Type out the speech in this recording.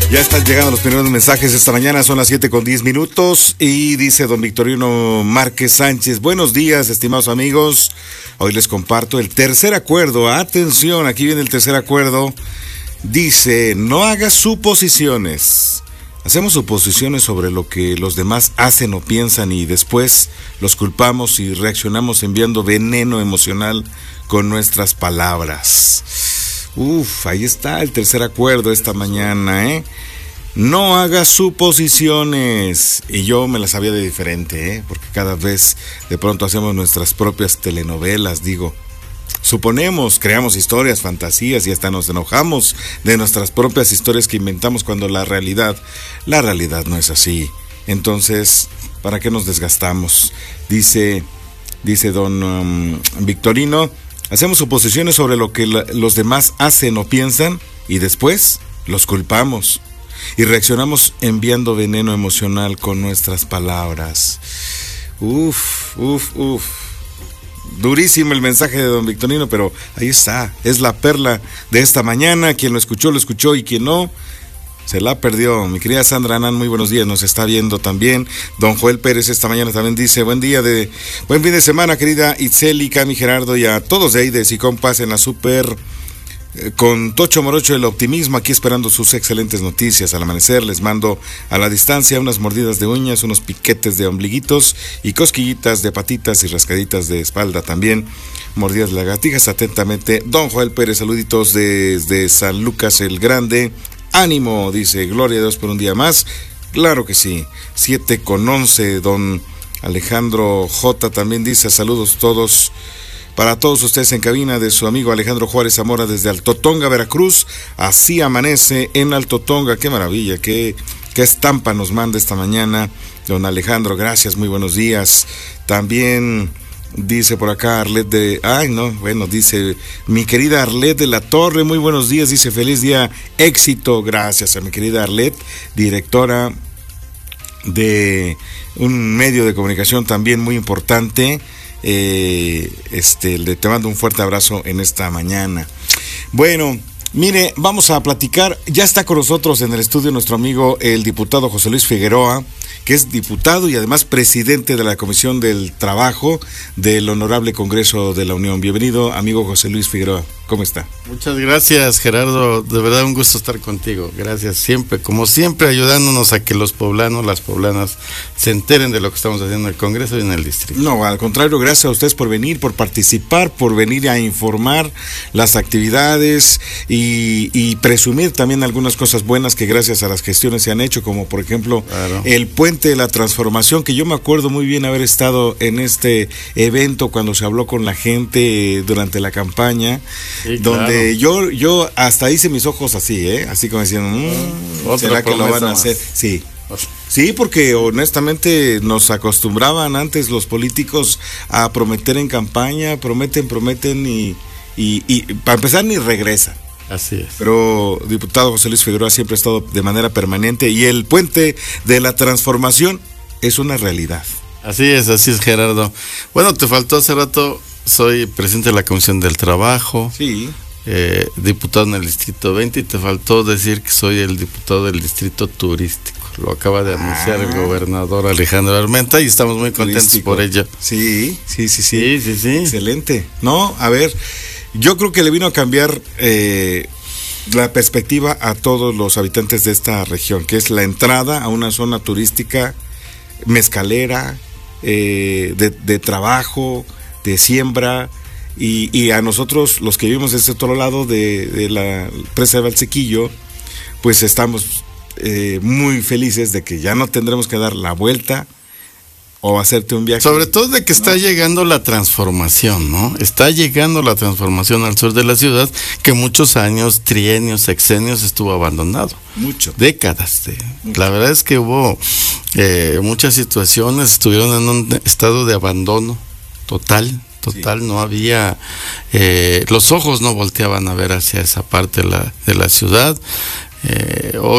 Ya están llegando los primeros mensajes esta mañana, son las 7:10 y dice don Victorino Márquez Sánchez: buenos días, estimados amigos, hoy les comparto el tercer acuerdo. Atención, aquí viene el tercer acuerdo. Dice: no hagas suposiciones. Hacemos suposiciones sobre lo que los demás hacen o piensan y después los culpamos y reaccionamos enviando veneno emocional con nuestras palabras. Ahí está el tercer acuerdo esta mañana, ¿eh? No hagas suposiciones. Y yo me las sabía de diferente, porque cada vez de pronto hacemos nuestras propias telenovelas, digo. Suponemos, creamos historias, fantasías y hasta nos enojamos de nuestras propias historias que inventamos cuando la realidad no es así. Entonces, ¿para qué nos desgastamos? Dice don Victorino: hacemos suposiciones sobre lo que los demás hacen o piensan y después los culpamos y reaccionamos enviando veneno emocional con nuestras palabras. Durísimo el mensaje de don Victorino, pero ahí está, es la perla de esta mañana. Quien lo escuchó y quien no, se la perdió. Mi querida Sandra Anán, muy buenos días, nos está viendo también. Don Joel Pérez esta mañana también dice: buen fin de semana, querida Itzeli, Cami, Gerardo y a todos de ahí de Sicompas en la Super, con Tocho Morocho el optimismo, aquí esperando sus excelentes noticias. Al amanecer les mando a la distancia unas mordidas de uñas, unos piquetes de ombliguitos y cosquillitas de patitas y rascaditas de espalda también, mordidas de lagartijas. Atentamente, don Joel Pérez, saluditos desde San Lucas el Grande. Ánimo, dice, gloria a Dios por un día más. Claro que sí. 7:11, don Alejandro J también dice: saludos todos, para todos ustedes en cabina, de su amigo Alejandro Juárez Zamora desde Altotonga, Veracruz. Así amanece en Altotonga. Qué maravilla, qué estampa nos manda esta mañana don Alejandro. Gracias, muy buenos días. También dice por acá Arlet dice mi querida Arlet de la Torre, muy buenos días, dice: feliz día, éxito. Gracias a mi querida Arlet, directora de un medio de comunicación también muy importante. Te mando un fuerte abrazo en esta mañana. Bueno, mire, vamos a platicar. Ya está con nosotros en el estudio nuestro amigo el diputado José Luis Figueroa, que es diputado y además presidente de la Comisión del Trabajo del Honorable Congreso de la Unión. Bienvenido, amigo José Luis Figueroa. ¿Cómo está? Muchas gracias, Gerardo. De verdad, un gusto estar contigo. Gracias siempre, como siempre, ayudándonos a que los poblanos, las poblanas, se enteren de lo que estamos haciendo en el Congreso y en el distrito. No, al contrario, gracias a ustedes por venir, por participar, por venir a informar las actividades y presumir también algunas cosas buenas que gracias a las gestiones se han hecho, como por ejemplo, claro, el Puente de la Transformación, que yo me acuerdo muy bien haber estado en este evento cuando se habló con la gente durante la campaña. Sí, donde claro, yo hasta hice mis ojos así, así como diciendo, ¿será que lo van a hacer? Sí, porque honestamente nos acostumbraban antes los políticos a prometer en campaña, prometen y para empezar ni regresan. Así es. Pero diputado José Luis Figueroa siempre ha estado de manera permanente y el Puente de la Transformación es una realidad. Así es, Gerardo. Bueno, te faltó hace rato. Soy presidente de la Comisión del Trabajo, sí, diputado en el Distrito 20, y te faltó decir que soy el diputado del Distrito Turístico. Lo acaba de anunciar el gobernador Alejandro Armenta y estamos muy contentos por ello. Sí. Excelente. No, a ver, yo creo que le vino a cambiar la perspectiva a todos los habitantes de esta región, que es la entrada a una zona turística mezcalera, de trabajo, de siembra, y a nosotros, los que vivimos de este otro lado de la presa de Valsequillo, pues estamos muy felices de que ya no tendremos que dar la vuelta o hacerte un viaje. Sobre todo de que está llegando la transformación, ¿no? Está llegando la transformación al sur de la ciudad, que muchos años, trienios, sexenios estuvo abandonado. Décadas. La verdad es que hubo muchas situaciones, estuvieron en un estado de abandono total, sí. No había, los ojos no volteaban a ver hacia esa parte de la ciudad.